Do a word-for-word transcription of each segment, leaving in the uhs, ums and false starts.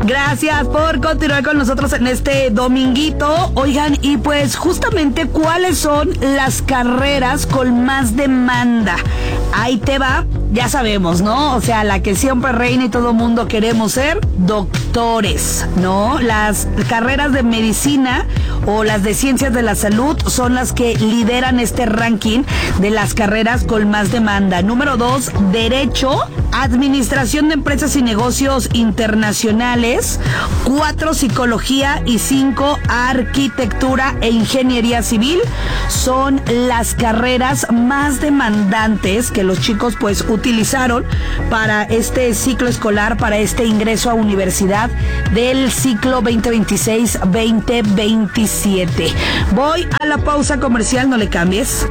Gracias por continuar con nosotros en este dominguito. Oigan, y pues justamente, ¿cuáles son las carreras con más demanda? Ahí te va, ya sabemos, ¿no? O sea, la que siempre reina y todo mundo queremos ser doctores, ¿no? Las carreras de medicina o las de ciencias de la salud son las que lideran este ranking de las carreras con más demanda. Número dos, Derecho, Administración de Empresas y Negocios Internacionales. Cuatro, Psicología. Y cinco, Arquitectura e Ingeniería Civil. Son las carreras más demandantes que los chicos pues utilizaron para este ciclo escolar, para este ingreso a universidad del ciclo veinte veintiséis veinte veintisiete. Voy a la pausa comercial, no le cambies.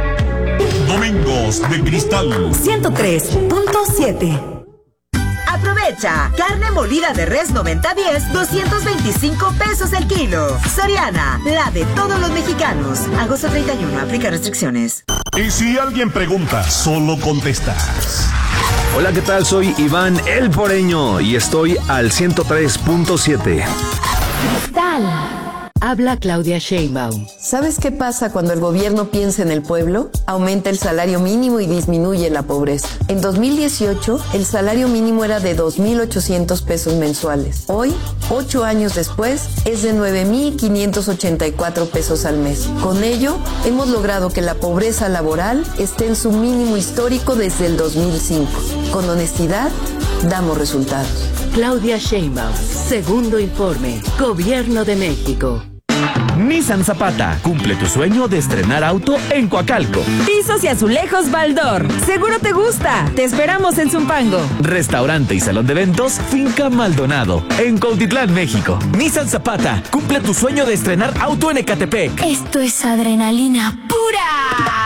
Domingos de Cristal ciento tres punto siete. Aprovecha, carne molida de res noventa diez, doscientos veinticinco pesos el kilo. Soriana, la de todos los mexicanos. Agosto treinta y uno, aplica restricciones. Y si alguien pregunta, solo contestas. Hola, ¿qué tal? Soy Iván El Poreño y estoy al ciento tres punto siete. Cristal. Habla Claudia Sheinbaum. ¿Sabes qué pasa cuando el gobierno piensa en el pueblo? Aumenta el salario mínimo y disminuye la pobreza. En dos mil dieciocho, el salario mínimo era de dos mil ochocientos pesos mensuales. Hoy, ocho años después, es de nueve mil quinientos ochenta y cuatro pesos al mes. Con ello, hemos logrado que la pobreza laboral esté en su mínimo histórico desde el dos mil cinco. Con honestidad, damos resultados. Claudia Sheinbaum, segundo informe, Gobierno de México. Nissan Zapata, cumple tu sueño de estrenar auto en Coacalco. Pisos y azulejos Baldor, seguro te gusta, te esperamos en Zumpango. Restaurante y salón de eventos Finca Maldonado, en Cuautitlán, México. Nissan Zapata, cumple tu sueño de estrenar auto en Ecatepec. Esto es adrenalina pura.